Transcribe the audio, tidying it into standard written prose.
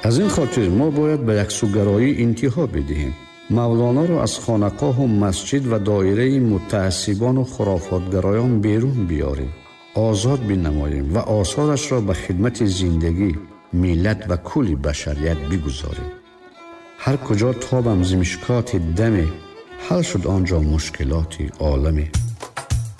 از این خاطر ما باید به یکسوگرایی انتها بدهیم. مولانا را از خانقاه و مسجد و دایره متعصبان و خرافاتگرایان بیرون بیاریم، آزاد بنماییم و آثارش را به خدمت زندگی، ملت و کل بشریت بگذاریم. هر کجا تابم ز مشکات دم، حل شد آنجا مشکلات عالمی.